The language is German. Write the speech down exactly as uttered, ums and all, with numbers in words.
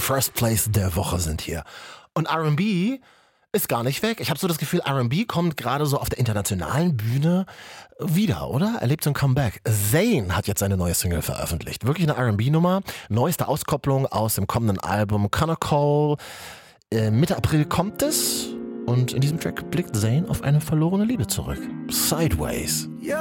First Place der Woche sind hier. Und R and B ist gar nicht weg. Ich habe so das Gefühl, R and B kommt gerade so auf der internationalen Bühne wieder, oder? Erlebt so ein Comeback. Zayn hat jetzt seine neue Single veröffentlicht. Wirklich eine R and B-Nummer. Neueste Auskopplung aus dem kommenden Album Connor Cole. Äh, Mitte April kommt es. Und in diesem Track blickt Zayn auf eine verlorene Liebe zurück. Sideways.